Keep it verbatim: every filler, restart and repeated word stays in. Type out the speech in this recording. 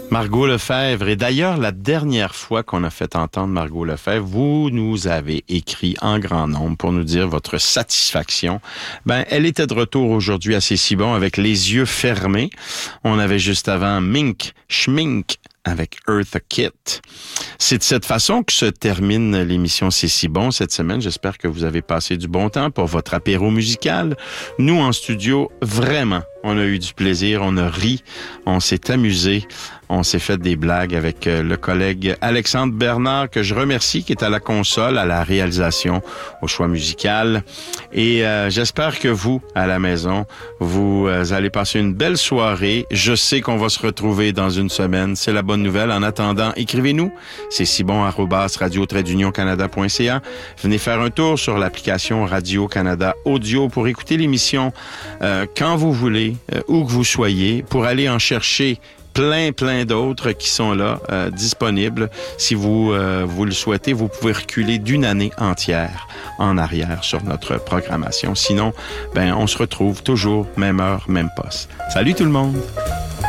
Margot Lefebvre. Et d'ailleurs, la dernière fois qu'on a fait entendre Margot Lefebvre, vous nous avez écrit en grand nombre pour nous dire votre satisfaction. Ben, elle était de retour aujourd'hui à C'est si bon avec les yeux fermés. On avait juste avant Mink Schmink avec Eartha Kitt. C'est de cette façon que se termine l'émission C'est si bon cette semaine. J'espère que vous avez passé du bon temps pour votre apéro musical. Nous, en studio, vraiment, on a eu du plaisir, on a ri, on s'est amusé, on s'est fait des blagues avec le collègue Alexandre Bernard, que je remercie, qui est à la console, à la réalisation, au choix musical. Et euh, j'espère que vous, à la maison, vous euh, allez passer une belle soirée. Je sais qu'on va se retrouver dans une semaine. C'est la bonne nouvelle. En attendant, écrivez-nous. C'est si bon arobase radio trait d'union canada point c a. Venez faire un tour sur l'application Radio-Canada Audio pour écouter l'émission euh, quand vous voulez, euh, où que vous soyez, pour aller en chercher plein, plein d'autres qui sont là, euh, disponibles. Si vous, euh, vous le souhaitez, vous pouvez reculer d'une année entière en arrière sur notre programmation. Sinon, ben, on se retrouve toujours, même heure, même poste. Salut tout le monde!